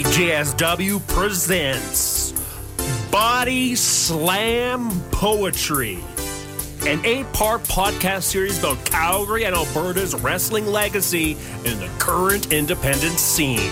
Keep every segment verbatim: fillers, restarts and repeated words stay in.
J S W presents Body Slam Poetry, an eight-part podcast series about Calgary and Alberta's wrestling legacy in the current independent scene.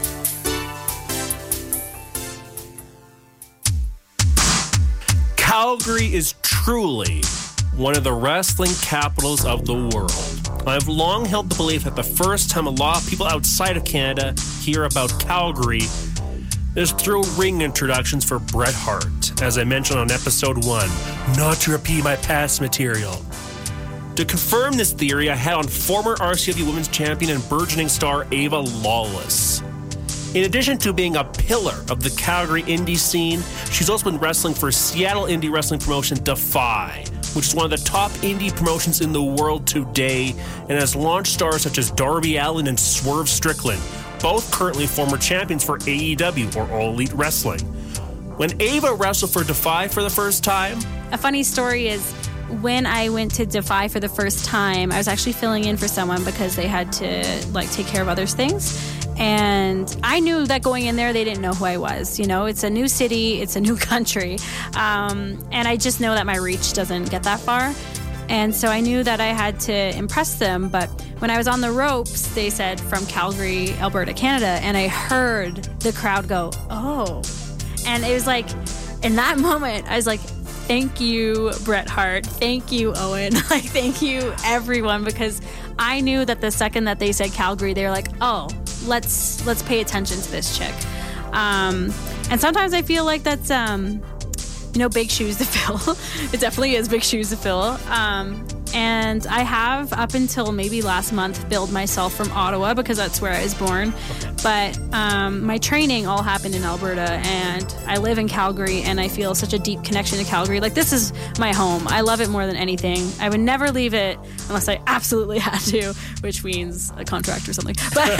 Calgary is truly one of the wrestling capitals of the world. I've long held the belief that the first time a lot of people outside of Canada hear about Calgary is through ring introductions for Bret Hart, as I mentioned on episode one, not to repeat my past material. To confirm this theory, I had on former R C W Women's Champion and burgeoning star Ava Lawless. In addition to being a pillar of the Calgary indie scene, she's also been wrestling for Seattle indie wrestling promotion Defy, which is one of the top indie promotions in the world today, and has launched stars such as Darby Allin and Swerve Strickland, both currently former champions for A E W or All Elite Wrestling. When Ava wrestled for Defy for the first time... A funny story is, when I went to Defy for the first time, I was actually filling in for someone because they had to like take care of other things. And I knew that going in there, they didn't know who I was. You know, it's a new city, it's a new country. Um, and I just know that my reach doesn't get that far. And so I knew that I had to impress them. But when I was on the ropes, they said from Calgary, Alberta, Canada. And I heard the crowd go, oh. And it was like, in that moment, I was like, thank you, Bret Hart. Thank you, Owen. Like, thank you, everyone. Because I knew that the second that they said Calgary, they were like, oh, let's let's pay attention to this chick. Um, and sometimes I feel like that's, um, you know, big shoes to fill. It definitely is big shoes to fill. Um, and I have, up until maybe last month, billed myself from Ottawa because that's where I was born. But um, my training all happened in Alberta, and I live in Calgary, and I feel such a deep connection to Calgary. Like, this is my home. I love it more than anything. I would never leave it unless I absolutely had to, which means a contract or something.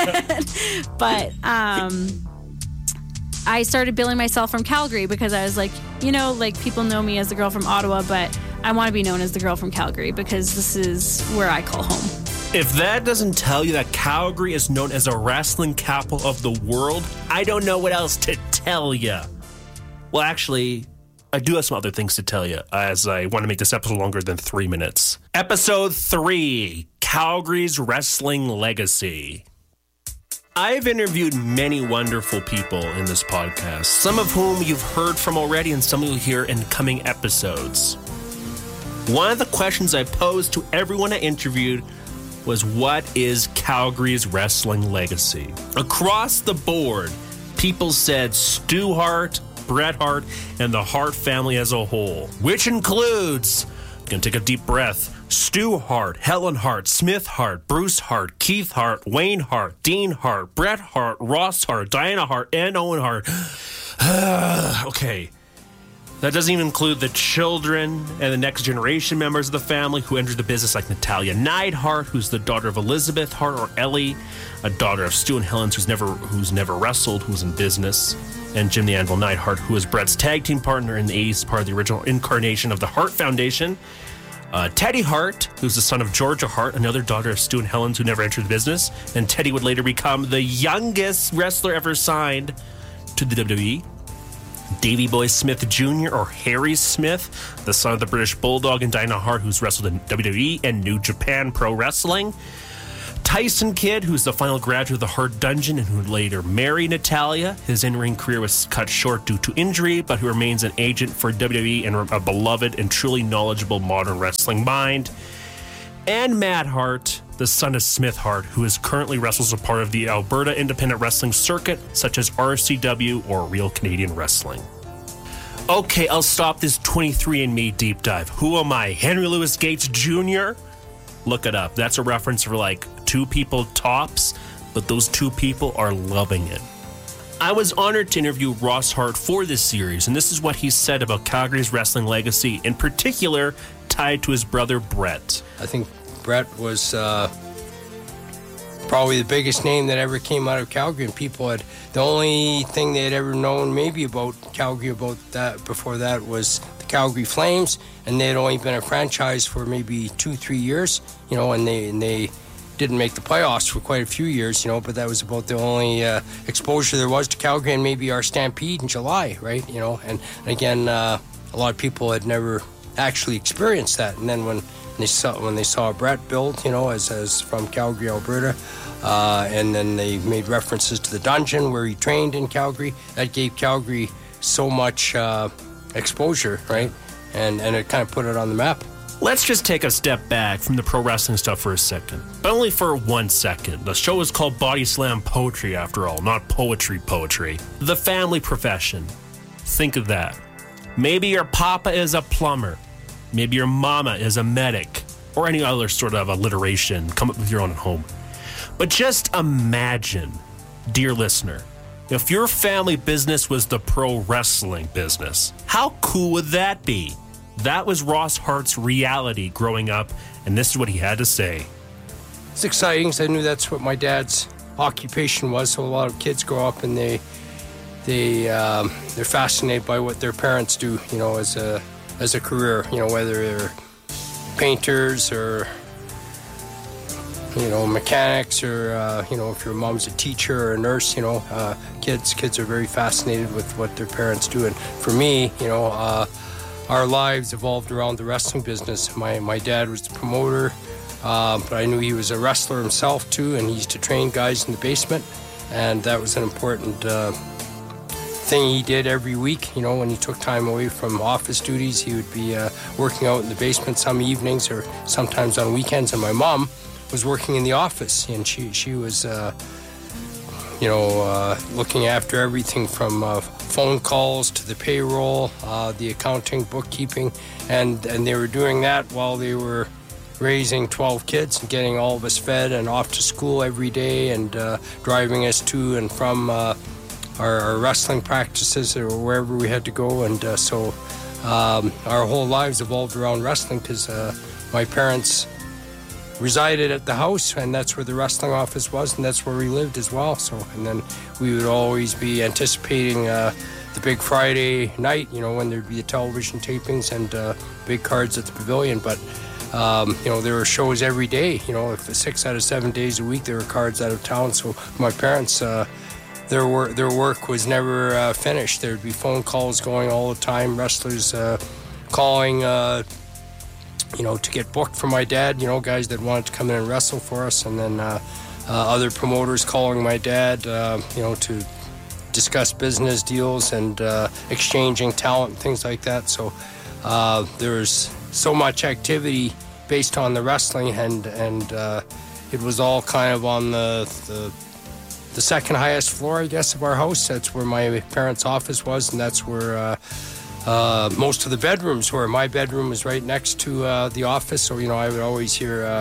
But, but um, I started billing myself from Calgary because I was like, you know, like, people know me as the girl from Ottawa, but I want to be known as the girl from Calgary because this is where I call home. If that doesn't tell you that Calgary is known as a wrestling capital of the world, I don't know what else to tell you. Well, actually, I do have some other things to tell you, as I want to make this episode longer than three minutes. Episode three, Calgary's Wrestling Legacy. I've interviewed many wonderful people in this podcast, some of whom you've heard from already and some you'll hear in coming episodes. One of the questions I posed to everyone I interviewed was, what is Calgary's wrestling legacy? Across the board, people said Stu Hart, Bret Hart, and the Hart family as a whole, which includes, I'm going to take a deep breath, Stu Hart, Helen Hart, Smith Hart, Bruce Hart, Keith Hart, Wayne Hart, Dean Hart, Bret Hart, Ross Hart, Diana Hart, and Owen Hart. Okay. That doesn't even include the children and the next generation members of the family who entered the business, like Natalia Neidhart, who's the daughter of Elizabeth Hart, or Ellie, a daughter of Stu and Helen, who's never who's never wrestled, who's in business, and Jim the Anvil Neidhart, who was Bret's tag team partner in the eighties, part of the original incarnation of the Hart Foundation. Uh, Teddy Hart, who's the son of Georgia Hart, another daughter of Stu and Helen, who never entered the business, and Teddy would later become the youngest wrestler ever signed to the W W E. Davey Boy Smith Junior, or Harry Smith, the son of the British Bulldog, and Diana Hart, who's wrestled in W W E and New Japan Pro Wrestling. Tyson Kidd, who's the final graduate of the Hart Dungeon and who would later marry Natalia. His in-ring career was cut short due to injury, but who remains an agent for W W E and a beloved and truly knowledgeable modern wrestling mind. And Matt Hart, the son of Smith Hart, who is currently wrestles a part of the Alberta independent wrestling circuit, such as R C W or Real Canadian Wrestling. Okay, I'll stop this twenty-three and me deep dive. Who am I? Henry Louis Gates Junior? Look it up. That's a reference for like two people tops, but those two people are loving it. I was honored to interview Ross Hart for this series, and this is what he said about Calgary's wrestling legacy, in particular tied to his brother Bret. I think Bret was uh, probably the biggest name that ever came out of Calgary, and people had, the only thing they had ever known maybe about Calgary about that before that was the Calgary Flames, and they had only been a franchise for maybe two, three years, you know, and they and they didn't make the playoffs for quite a few years, you know, but that was about the only uh, exposure there was to Calgary, and maybe our Stampede in July, right? You know, and, and again, uh, a lot of people had never actually experienced that. And then when they saw when they saw Brett build, you know, as as from Calgary, Alberta, uh, and then they made references to the dungeon where he trained in Calgary, that gave Calgary so much uh, exposure, right? And and it kind of put it on the map. Let's just take a step back from the pro wrestling stuff for a second, but only for one second. The show is called Body Slam Poetry, after all, not poetry poetry. The family profession. Think of that. Maybe your papa is a plumber. Maybe your mama is a medic, or any other sort of alliteration. Come up with your own at home. But just imagine, dear listener, if your family business was the pro wrestling business. How cool would that be? That was Ross Hart's reality growing up, and this is what he had to say. It's exciting because I knew that's what my dad's occupation was. So a lot of kids grow up and they they um, they're fascinated by what their parents do, you know, as a as a career. You know, whether they're painters or you know mechanics, or uh, you know if your mom's a teacher or a nurse. You know, uh, kids kids are very fascinated with what their parents do. And for me, you know. Uh, Our lives evolved around the wrestling business. My my dad was the promoter, uh, but I knew he was a wrestler himself too, and he used to train guys in the basement, and that was an important uh, thing he did every week. You know, when he took time away from office duties, he would be uh, working out in the basement some evenings or sometimes on weekends. And my mom was working in the office, and she she was. Uh, you know, uh, looking after everything from uh, phone calls to the payroll, uh, the accounting, bookkeeping, and, and they were doing that while they were raising twelve kids and getting all of us fed and off to school every day, and uh, driving us to and from uh, our, our wrestling practices or wherever we had to go. And uh, so um, our whole lives evolved around wrestling because uh, my parents resided at the house, and that's where the wrestling office was, and that's where we lived as well. So, and then we would always be anticipating uh, the big Friday night, you know, when there'd be the television tapings and uh, big cards at the pavilion. But um, you know, there were shows every day. You know, if six out of seven days a week there were cards out of town. So my parents, uh, their work, their work was never uh, finished. There'd be phone calls going all the time. Wrestlers uh, calling. Uh, you know, to get booked for my dad, you know, guys that wanted to come in and wrestle for us, and then uh, uh, other promoters calling my dad, uh, you know, to discuss business deals and uh, exchanging talent and things like that. So uh, there was so much activity based on the wrestling, and and uh, it was all kind of on the, the the second highest floor, I guess, of our house. That's where my parents' office was, and that's where uh, Uh, most of the bedrooms were. My bedroom was right next to uh, the office, so, you know, I would always hear uh,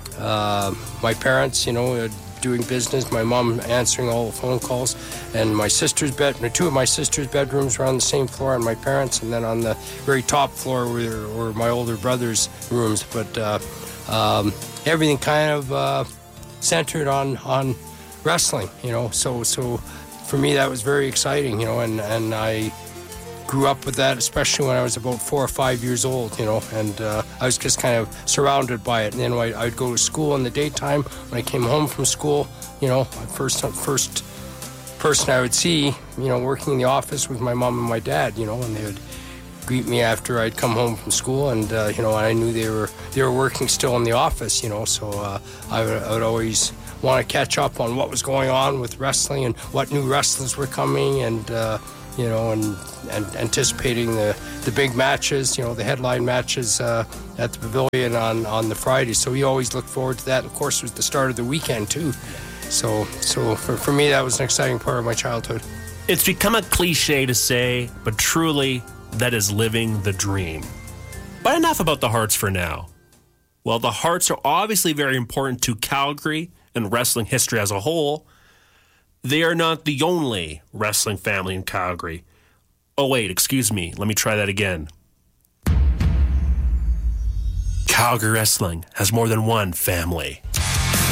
uh, my parents, you know, uh, doing business, my mom answering all the phone calls, and my sister's bed, two of my sister's bedrooms were on the same floor, and my parents, and then on the very top floor were, were my older brother's rooms. But uh, um, everything kind of uh, centered on, on wrestling, you know, so, so for me that was very exciting, you know, and, and I grew up with that, especially when I was about four or five years old, you know, and uh, I was just kind of surrounded by it. And then I, I'd go to school in the daytime. When I came home from school, you know, first first person I would see, you know, working in the office was my mom and my dad, you know, and they would greet me after I'd come home from school, and uh, you know, I knew they were they were working still in the office, you know, so uh, I, would, I would always want to catch up on what was going on with wrestling and what new wrestlers were coming, and uh, you know, and, and anticipating the, the big matches, you know, the headline matches uh, at the pavilion on, on the Friday. So we always look forward to that. Of course, it was the start of the weekend, too. So so for, for me, that was an exciting part of my childhood. It's become a cliche to say, but truly, that is living the dream. But enough about the Harts for now. While the Harts are obviously very important to Calgary and wrestling history as a whole, they are not the only wrestling family in Calgary. Oh, wait, excuse me. Let me try that again. Calgary wrestling has more than one family.